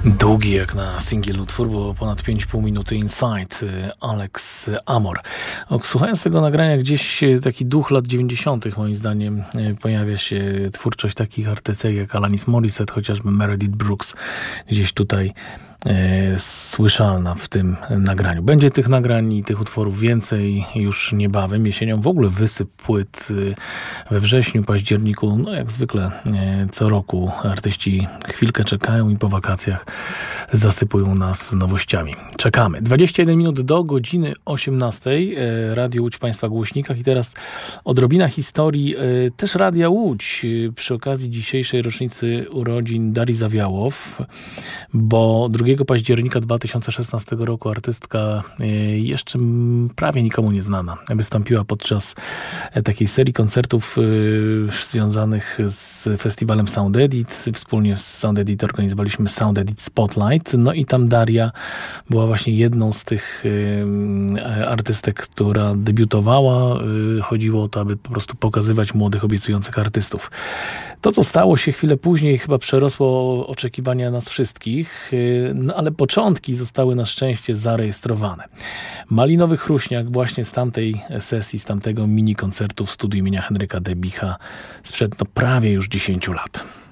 Długi jak na singiel utwór, bo ponad 5,5 minuty Inside, Alex Amor. Słuchając tego nagrania, gdzieś taki duch lat 90. moim zdaniem pojawia się twórczość takich artystek jak Alanis Morissette, chociażby Meredith Brooks, gdzieś tutaj słyszalna w tym nagraniu. Będzie tych nagrań i tych utworów więcej już niebawem. Jesienią w ogóle wysyp płyt we wrześniu, październiku. No jak zwykle co roku artyści chwilkę czekają i po wakacjach zasypują nas nowościami. Czekamy. 21 minut do godziny 18. Radio Łódź w Państwa głośnikach i teraz odrobina historii też Radia Łódź przy okazji dzisiejszej rocznicy urodzin Darii Zawiałow, bo 2 października 2016 roku artystka jeszcze prawie nikomu nieznana wystąpiła podczas takiej serii koncertów związanych z festiwalem Sound Edit. Wspólnie z Sound Edit organizowaliśmy Sound Edit Spotlight. No i tam Daria była właśnie jedną z tych artystek, która debiutowała. Chodziło o to, aby po prostu pokazywać młodych, obiecujących artystów. To, co stało się chwilę później, chyba przerosło oczekiwania nas wszystkich, no ale początki zostały na szczęście zarejestrowane. Malinowy Chruśniak właśnie z tamtej sesji, z tamtego mini koncertu w studiu imienia Henryka Debicha sprzed prawie już 10 lat.